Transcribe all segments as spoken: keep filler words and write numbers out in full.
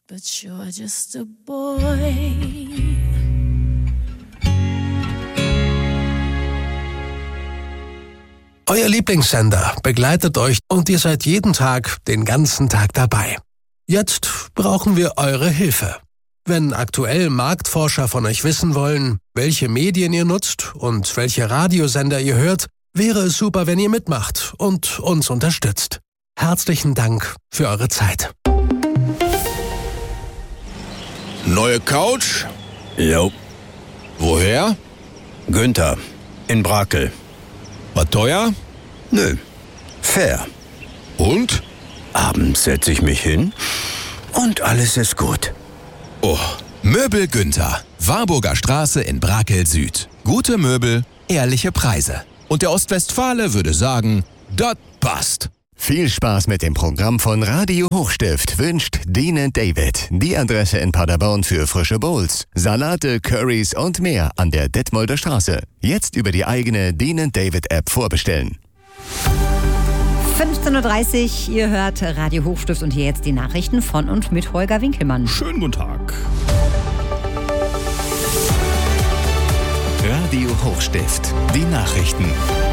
but you're just a boy. Euer Lieblingssender begleitet euch und ihr seid jeden Tag, den ganzen Tag dabei. Jetzt brauchen wir eure Hilfe. Wenn aktuell Marktforscher von euch wissen wollen, welche Medien ihr nutzt und welche Radiosender ihr hört, wäre es super, wenn ihr mitmacht und uns unterstützt. Herzlichen Dank für eure Zeit. Neue Couch? Jo. Woher? Günther. In Brakel. War teuer? Nö. Fair. Und? Abends setze ich mich hin und alles ist gut. Oh. Möbel Günther. Warburger Straße in Brakel Süd. Gute Möbel, ehrliche Preise. Und der Ostwestfale würde sagen, das passt. Viel Spaß mit dem Programm von Radio Hochstift wünscht Dean and David. Die Adresse in Paderborn für frische Bowls, Salate, Currys und mehr an der Detmolder Straße. Jetzt über die eigene Dean and David App vorbestellen. fünfzehn Uhr dreißig, ihr hört Radio Hochstift und hier jetzt die Nachrichten von und mit Holger Winkelmann. Schönen guten Tag. Radio Hochstift, die Nachrichten.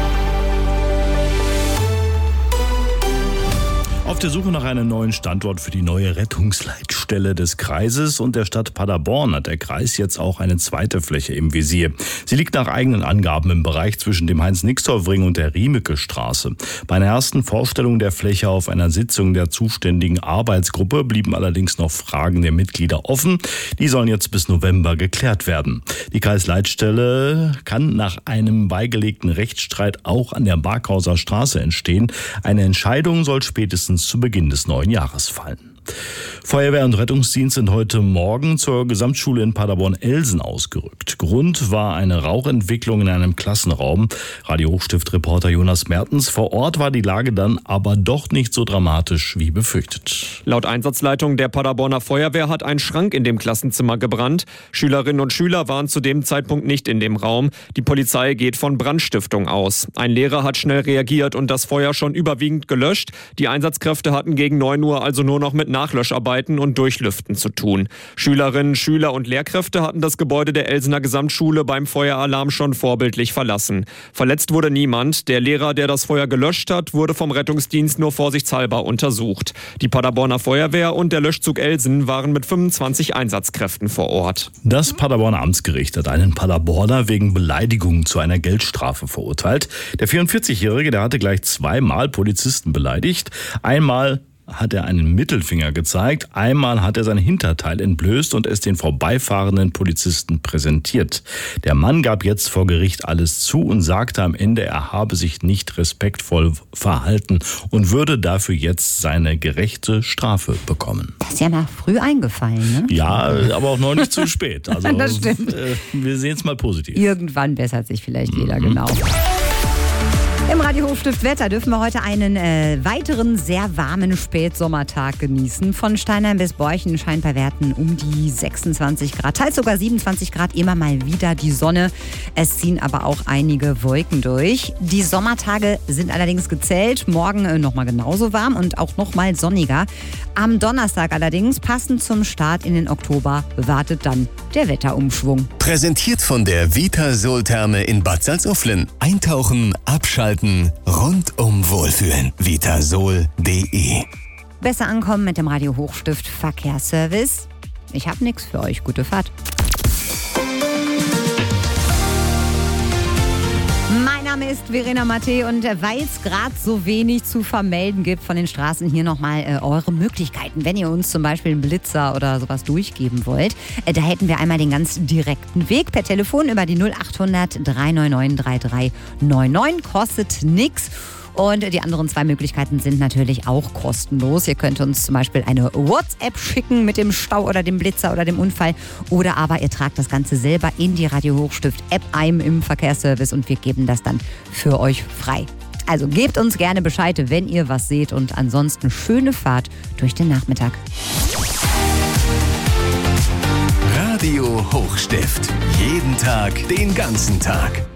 Auf der Suche nach einem neuen Standort für die neue Rettungsleitstelle des Kreises und der Stadt Paderborn hat der Kreis jetzt auch eine zweite Fläche im Visier. Sie liegt nach eigenen Angaben im Bereich zwischen dem Heinz-Nixdorf-Ring und der Riemeke-Straße. Bei einer ersten Vorstellung der Fläche auf einer Sitzung der zuständigen Arbeitsgruppe blieben allerdings noch Fragen der Mitglieder offen. Die sollen jetzt bis November geklärt werden. Die Kreisleitstelle kann nach einem beigelegten Rechtsstreit auch an der Barkhauser Straße entstehen. Eine Entscheidung soll spätestens zu Beginn des neuen Jahres fallen. Feuerwehr und Rettungsdienst sind heute Morgen zur Gesamtschule in Paderborn-Elsen ausgerückt. Grund war eine Rauchentwicklung in einem Klassenraum. Radio Hochstift-Reporter Jonas Mertens. Vor Ort war die Lage dann aber doch nicht so dramatisch wie befürchtet. Laut Einsatzleitung der Paderborner Feuerwehr hat ein Schrank in dem Klassenzimmer gebrannt. Schülerinnen und Schüler waren zu dem Zeitpunkt nicht in dem Raum. Die Polizei geht von Brandstiftung aus. Ein Lehrer hat schnell reagiert und das Feuer schon überwiegend gelöscht. Die Einsatzkräfte hatten gegen neun Uhr also nur noch mit Nachlöscharbeiten und Durchlüften zu tun. Schülerinnen, Schüler und Lehrkräfte hatten das Gebäude der Elsener Gesamtschule beim Feueralarm schon vorbildlich verlassen. Verletzt wurde niemand. Der Lehrer, der das Feuer gelöscht hat, wurde vom Rettungsdienst nur vorsichtshalber untersucht. Die Paderborner Feuerwehr und der Löschzug Elsen waren mit fünfundzwanzig Einsatzkräften vor Ort. Das Paderborner Amtsgericht hat einen Paderborner wegen Beleidigung zu einer Geldstrafe verurteilt. Der vierundvierzigjährige, der hatte gleich zweimal Polizisten beleidigt. Einmal hat er einen Mittelfinger gezeigt, einmal hat er sein Hinterteil entblößt und es den vorbeifahrenden Polizisten präsentiert. Der Mann gab jetzt vor Gericht alles zu und sagte am Ende, er habe sich nicht respektvoll verhalten und würde dafür jetzt seine gerechte Strafe bekommen. Das ist ja mal früh eingefallen, ne? Ja, aber auch noch nicht zu spät. Also, das stimmt. Äh, wir sehen es mal positiv. Irgendwann bessert sich vielleicht jeder, Mhm. genau. Im Radio Hochstift Wetter dürfen wir heute einen äh, weiteren sehr warmen Spätsommertag genießen. Von Steinheim bis Borchen scheint bei Werten um die sechsundzwanzig Grad, teils sogar siebenundzwanzig Grad, immer mal wieder die Sonne. Es ziehen aber auch einige Wolken durch. Die Sommertage sind allerdings gezählt. Morgen äh, nochmal genauso warm und auch nochmal sonniger. Am Donnerstag allerdings, passend zum Start in den Oktober, wartet dann der Wetterumschwung. Präsentiert von der Vitasol-Therme in Bad Salzuflen. Eintauchen, abschalten, rundum wohlfühlen. vitasol punkt de. Besser ankommen mit dem Radio Hochstift Verkehrsservice. Ich habe nichts für euch. Gute Fahrt. Mein Name ist Verena Matte und weil es gerade so wenig zu vermelden gibt von den Straßen, hier nochmal äh, eure Möglichkeiten. Wenn ihr uns zum Beispiel einen Blitzer oder sowas durchgeben wollt, äh, da hätten wir einmal den ganz direkten Weg per Telefon über die null achthundert drei neun neun drei drei neun neun. Kostet nix. Und die anderen zwei Möglichkeiten sind natürlich auch kostenlos. Ihr könnt uns zum Beispiel eine WhatsApp schicken mit dem Stau oder dem Blitzer oder dem Unfall. Oder aber ihr tragt das Ganze selber in die Radio Hochstift App ein im Verkehrsservice und wir geben das dann für euch frei. Also gebt uns gerne Bescheid, wenn ihr was seht und ansonsten schöne Fahrt durch den Nachmittag. Radio Hochstift. Jeden Tag, den ganzen Tag.